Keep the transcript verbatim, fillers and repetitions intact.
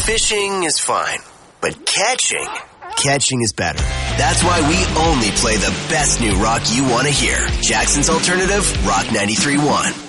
Fishing is fine, but catching, catching is better. That's why we only play the best new rock you want to hear. Jackson's Alternative, Rock ninety-three point one.